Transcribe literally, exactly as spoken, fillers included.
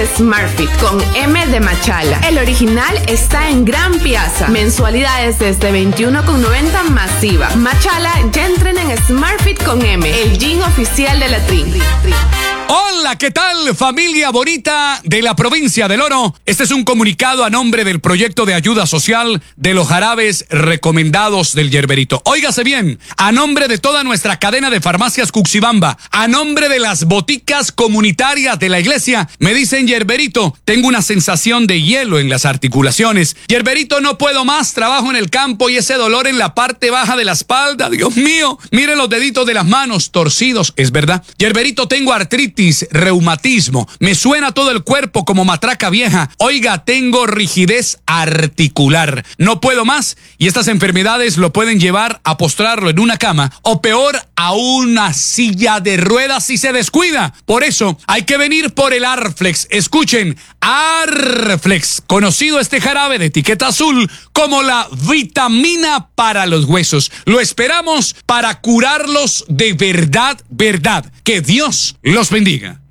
SmartFit con M de Machala. El original está en Gran Piazza. Mensualidades desde veintiuno con noventa masiva. Machala ya entrena en SmartFit con M, el gym oficial de la Tri. Hola, ¿qué tal, familia bonita de la provincia del Oro? Este es un comunicado a nombre del proyecto de ayuda social de los jarabes recomendados del Yerberito. Óigase bien, a nombre de toda nuestra cadena de farmacias Cuxibamba, a nombre de las boticas comunitarias de la iglesia, me dicen: Yerberito, tengo una sensación de hielo en las articulaciones. Yerberito, no puedo más, trabajo en el campo y ese dolor en la parte baja de la espalda. Dios mío, miren los deditos de las manos torcidos. Es verdad. Yerberito, tengo artritis, reumatismo, me suena todo el cuerpo como matraca vieja. Oiga, tengo rigidez articular, no puedo más, y estas enfermedades lo pueden llevar a postrarlo en una cama o peor, a una silla de ruedas si se descuida. Por eso hay que venir por el Arflex. Escuchen, Arflex, conocido este jarabe de etiqueta azul como la vitamina para los huesos. Lo esperamos para curarlos de verdad, verdad. Que Dios los bendiga.